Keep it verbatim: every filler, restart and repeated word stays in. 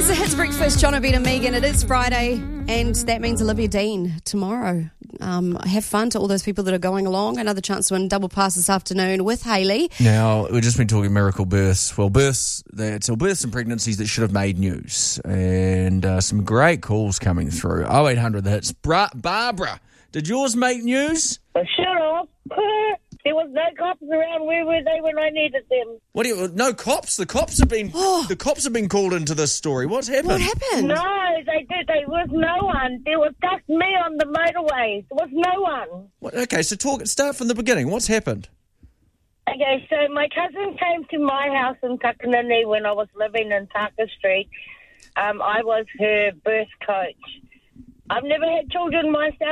It's a Hits Breakfast, John O'Beat and Megan. It is Friday, and that means Olivia Dean tomorrow. Um, have fun to all those people that are going along. Another chance to win double pass this afternoon with Hayley. Now, we've just been talking miracle births. Well, births, that's, or births and pregnancies that should have made news. And uh, some great calls coming through. oh eight hundred The Hits. Bra- Barbara, did yours make news? Well, shut off. There was no cops around. Where were they when I needed them? What do you? No cops. The cops have been. Oh. The cops have been called into this story. What's happened? What happened? No, they did. There was no one. There was just me on the motorway. There was no one. What, okay, so talk. Start from the beginning. What's happened? Okay, so my cousin came to my house in Takanini when I was living in Taka Street. Um, I was her birth coach. I've never had children myself.